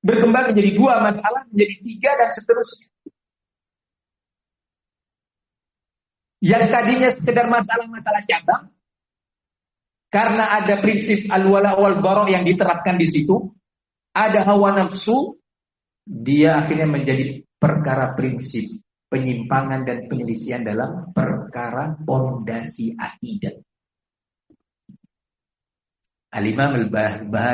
berkembang menjadi 2 masalah, menjadi 3 dan seterusnya. Yang tadinya sekedar masalah-masalah cabang, karena ada prinsip al-wala wal bara yang diterapkan di situ, ada hawa nafsu, dia akhirnya menjadi perkara prinsip, penyimpangan dan penyelisihan dalam perkara pondasi akidah. Al-Imam Al-Bahari